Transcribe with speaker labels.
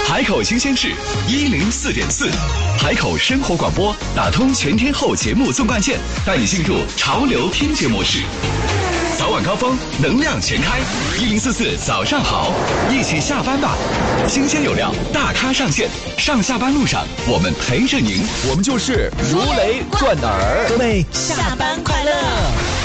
Speaker 1: 海口新鲜事104.4，海口生活广播打通全天候节目纵贯线，带你进入潮流听觉模式。早晚高峰，能量全开，1044早上好，一起下班吧。新鲜有料，大咖上线，上下班路上我们陪着您，
Speaker 2: 我们就是如雷贯耳。
Speaker 3: 各位下班快乐。